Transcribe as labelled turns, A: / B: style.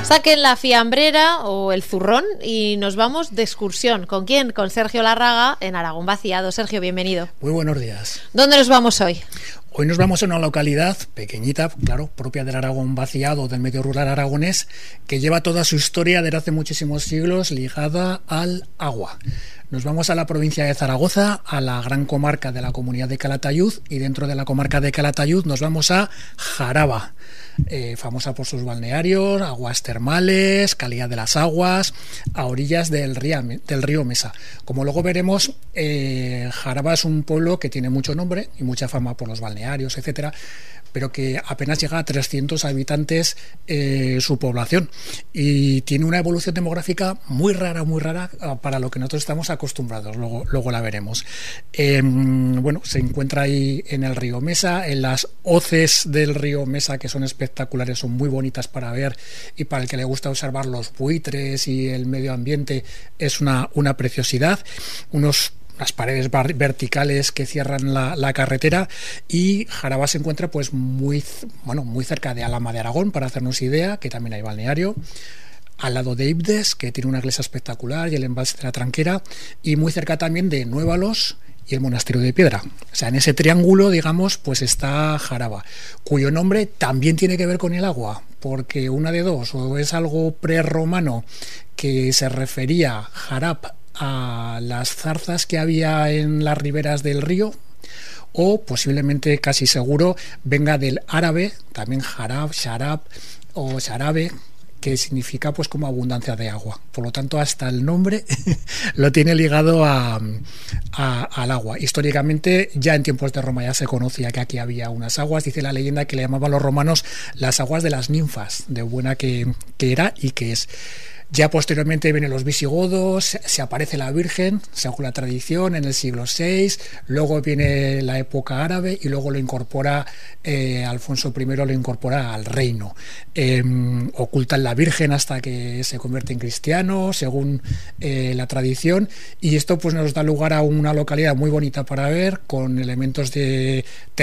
A: Saquen la fiambrera o el zurrón y nos vamos de excursión. ¿Con quién? Con Sergio Larraga en Aragón Vaciado. Sergio, bienvenido.
B: Muy buenos días.
A: ¿Dónde nos vamos hoy?
B: Hoy nos vamos a una localidad pequeñita, claro, propia del Aragón vaciado, del medio rural aragonés, que lleva toda su historia desde hace muchísimos siglos ligada al agua. Nos vamos a la provincia de Zaragoza, a la gran comarca de la Comunidad de Calatayud, y dentro de la comarca de Calatayud nos vamos a Jaraba, famosa por sus balnearios, aguas termales, calidad de las aguas, a orillas del río Mesa. Como luego veremos, Jaraba es un pueblo que tiene mucho nombre y mucha fama por los balnearios, etcétera, pero que apenas llega a 300 habitantes su población, y tiene una evolución demográfica muy rara para lo que nosotros estamos acostumbrados. Luego la veremos. Bueno, se encuentra ahí en el río Mesa, en las hoces del río Mesa, que son espectaculares, son muy bonitas para ver, y para el que le gusta observar los buitres y el medio ambiente es una preciosidad. Las paredes verticales que cierran la carretera, y Jaraba se encuentra pues muy cerca de Alhama de Aragón, para hacernos idea, que también hay balneario, al lado de Ibdes, que tiene una iglesia espectacular, y el embalse de la Tranquera, y muy cerca también de Nuévalos y el monasterio de Piedra. O sea, en ese triángulo, digamos, pues está Jaraba, cuyo nombre también tiene que ver con el agua, porque una de dos: o es algo prerromano que se refería Jarab a las zarzas que había en las riberas del río, o posiblemente, casi seguro, venga del árabe, también jarab, sharab o sharabe, que significa pues como abundancia de agua. Por lo tanto, hasta el nombre lo tiene ligado al agua. Históricamente, ya en tiempos de Roma ya se conocía que aquí había unas aguas. Dice la leyenda que le llamaban los romanos las aguas de las ninfas, de buena que era y que es. Ya posteriormente vienen los visigodos, se aparece la Virgen, según la tradición, en el siglo VI, luego viene la época árabe, y luego lo incorpora Alfonso I, lo incorpora al reino. Ocultan la Virgen hasta que se convierte en cristiano, según la tradición, y esto pues nos da lugar a una localidad muy bonita para ver, con elementos de